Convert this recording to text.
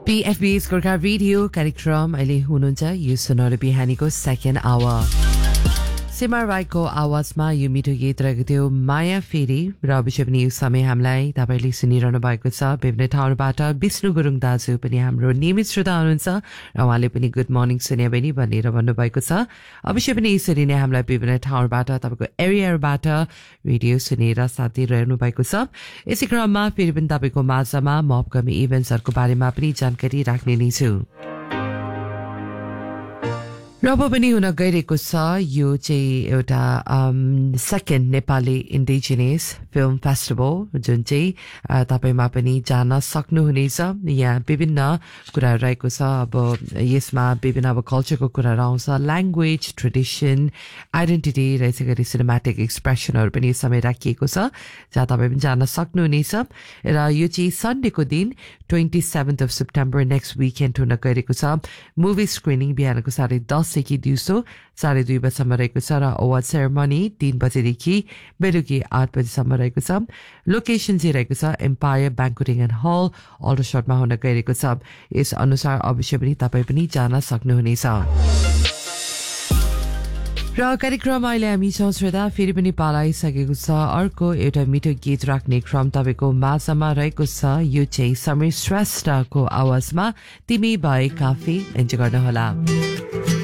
PFB Scorecard Radio कार्यक्रम अहिले हुनुहुन्छ यो सुनौलो बिहानीको सेकेन्ड आवर सीमा राईको आवाजमा यो मिठो गीत रहेको थियो माया फेरि र अवश्य पनि यो समय हामीलाई तपाईले सुनिरहनु भएको छ विभिन्न ठाउँबाट विष्णु गुरुङ दाजु पनि हाम्रो नियमित श्रोता हुनुहुन्छ र उहाँले पनि गुड मर्निङ सुने बनी भनेर भन्नुभएको छ अवश्य पनि यसरी नै हामीलाई विभिन्न ठाउँबाट तपाईको एरियाबाट रेडियो सुनेर साथ दिइरहनु भएको छ यसै क्रममा फेरि पनि तपाईको माझमा म अपकमिङ इभेन्ट्सहरुको बारेमा पनि जानकारी राख्ने नै छु र अब पनि हुन गइरहेको छ यो चाहिँ एउटा second Nepali indigenous film festival जुन चाहिँ तपाईमा पनि जान सक्नुहुनेछ यहाँ विभिन्न कुराहरू रहेको छ अब यसमा विभिन्न अब कल्चरको कुराहरू आउँछ ल्याङ्ग्वेज ट्रेडिसन आइडेन्टिटी र यसै गरी सिनेमेटिक एक्सप्रेसनहरू पनि यो समय राखिएको छ जहाँ तपाईँ पनि जान सक्नुहुनेछ र यो चाहिँ सन्डेको दिन 27th of September next weekend हुन गइरहेको छ मुभी स्क्रिनिङ बिहानको 10:30 देखि दिउँसो 2:30 बजेसम्म रहेको छ र अवार्ड सेरेमनी 3 बजेदेखि बेलुकी 8 बजेसम्म रहेको छ लोकेसन चाहिँ रहेको छ एम्पायर ब्याङ्क्वेटिङ एन्ड हल अल्डरसटमा हुन गइरहेको छ यस अनुसार अवश्य पनि तपाईँ पनि जान सक्नुहुनेछ र कार्यक्रम अहिले हामी छौं श्रोता फेरि पनि पालाइसकेको छ अर्को एउटा मिठो गीत राख्ने क्रम तपाईको माझमा रहेको छ यो चाहिँ समीर श्रेष्ठको आवाजमा तिमी भए काफी एन्जॉय गर्नुहोला